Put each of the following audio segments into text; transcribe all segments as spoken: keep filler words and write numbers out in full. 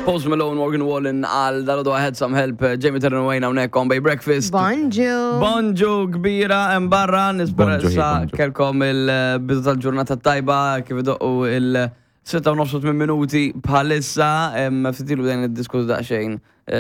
Post Malone, Morgan Wallen għal dal-għodu I had some help, Jamie Terran Wayne għawnek on Bay Breakfast. Bonġu. Bonġu kbira, mbarra, nispera Bonġu, sa bonġu. kelkom il-bidu tal-ġurnata tajba, kif doqqu il-sitta u nofsot minn minuti bħalissa, ftitilu dajn id-diskutu daqxejn,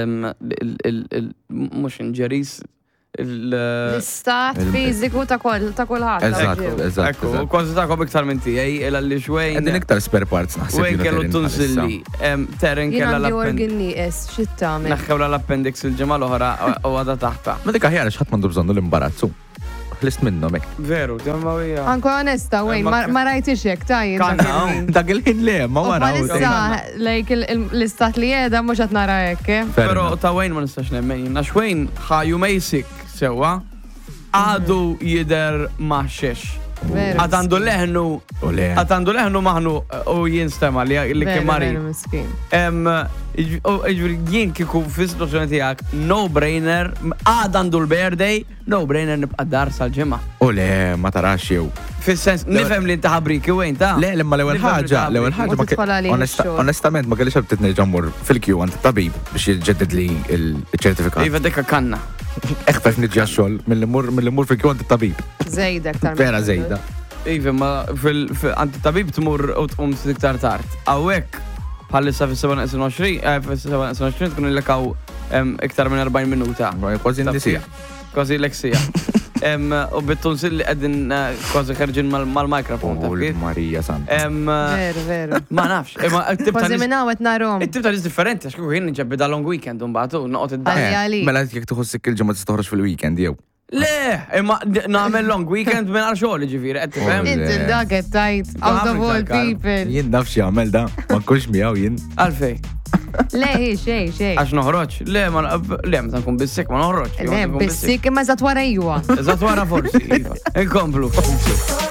mux inġeris, L-istat fiziku ta' kulħadd. Eżatt, eżatt. Ekku, kważi ta' kom iktar minn tijaj, il-għalli xwejn. Għedin iktar spare parts naħseb. Wejn kellu tunsilli, Terran Jien kella għandi l-appendix. organ nieqes, xit tagħmel? Naħħewla l-appendix il-ġimgħa l-oħra u għada taħta. Ma dik aħjar x'ħadd m'għandu bżonnu l-imbarazzu. Ħlist minnhom hekk. Veru, jamma wija. Anko onesta, wejn, Ma- ma rajtix hekk tajjeb. Kanna, Dak il-ħin le, ma wara. Palissa, lejk l-istat li jeda mhux qed nara hekk. eh? Pero ta' Wayne ma nistax nemmen. Għax Wayne ħaju mejsik sewa, għadu jider maħxex. Veru. Għatandu leħnu, U le. għatandu leħnu maħnu u jinstema li li Veru, kemari. veru, miskin. Iġviri, jien kiku fi situazzjoni tijak, no brainer, għadandu l-birthday, no brainer nibqa dar sal-ġemma. U le, ma tarax jew. Fis-sens, nifem li inta ħabriki Wayne ta' Le, lemma l-ewwel Nifhem li ħaġa, taħbi. l-ewwel ħaġa Ma ma ke- titfala li onesta- x-xogħol. onestament ma kellix ħabtit nerġa' mmur fil-kju għand tabib biex jiġġedded li l-ċertifikat. Iva dekka kanna. Eħfef niġġi għax-xogħol mill-mur mill-mur fil-kju għand tabib. Zejda aktar. Vera żejda. Iva, ma fil-għanti tabib tmur u tqum iktar tard. Għawek, bħalissa fil-seba fil-seba tkun il-lekaw iktar minn arba'jn minuta. Kważi nisija. Kważi l-eksija. U bit-tunsil li għedin kważi ħarġin mal-mikrofon. U Marija Sant. Veru, veru. Ma nafx. Kważi minn hawn qed narhom. Il-tib tal-is differenti, għax kuku jien nġabbi da long weekend un batu, noqot id-dar. Għalli, għalli. Mela jek tħossik il-ġimgħa tista' toħroġ fil-weekend jew. Le, imma nagħmel long weekend minn għal xogħol ġifieri, qed tifhem? Inti dak qed tajt out of all people. Jien naf x'jagħmel da, ma nkunx miegħu jien. Għalfej. Le, xej, xej. Għax noħroġ? Le, ma le, meta nkun bissek ma noħroġ. Le, bissik imma eżatt wara jwa. Eżatt wara forsi, iva. Inkomplu.